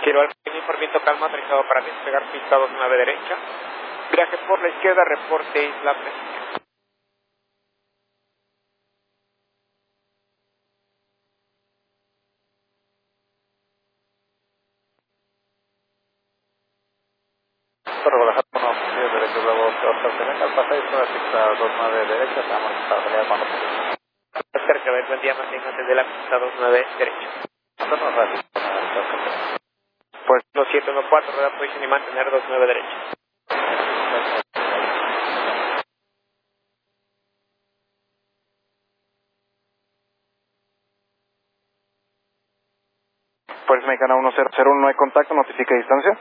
Quiero al por viento calma, autorizado para despegar pista 29 derecha. Viraje por la izquierda, reporte Isla 3. Para relajar una función derecha, luego al pasaje por la pista 29 derecha, estamos en la pelea cuando Cerca del buen día, manténgase de la pista 29 derecha. Pues 2714, rueda posición y mantener 29 derecha. Pues Mexicana 1001, no hay contacto, notifique distancia.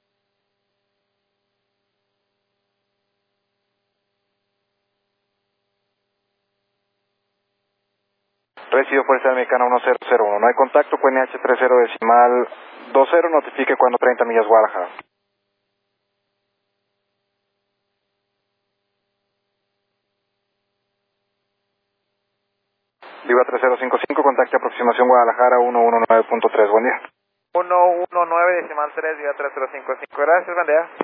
Recibido Fuerza Mexicana 1001, no hay contacto, QNH 30 decimal 20, notifique cuando 30 millas Guadalajara. Viva 3055, contacte aproximación Guadalajara 119.3, buen día. 119 decimal 3, Viva 3055, gracias, buen día.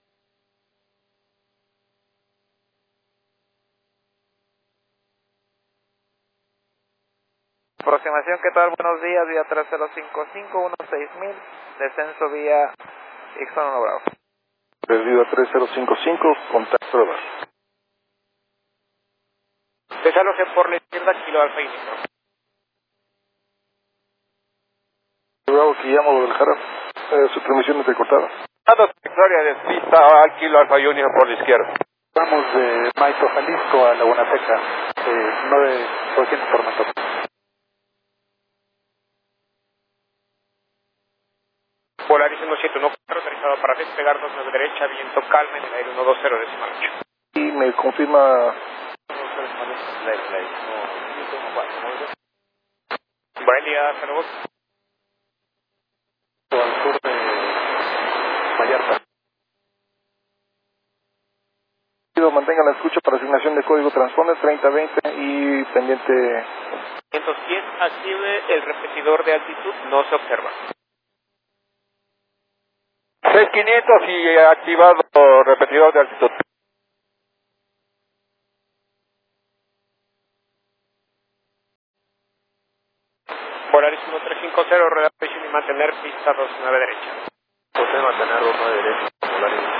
Aproximación, ¿qué tal? Buenos días, vía 3055, 16000, descenso vía Ixon 1 Bravo. Viva 3055, contacto de bar. Desaloje por la izquierda, Kilo Alfa Inicio. Bravo, que llamo Guadalajara, su transmisión es recortada. Datos Victoria de pista al Kilo Alfa Junior por la izquierda. Vamos de Maipo, Jalisco a Laguna Seca, 9% por metro. Polaris 1714, autorizado para despegar 29 derecha, viento calma en el aire 120 decimal 8. Y me confirma... Buen día, saludos. Al sur de Vallarta. Mantenga la escucha para asignación de código transponder 3020 y pendiente... 510, active el repetidor de altitud, no se observa. 6500 y activado repetidor de altitud. Polaris 1350, rueda posición y mantener pista 29 derecha. Usted mantener 29 derecha, Polaris.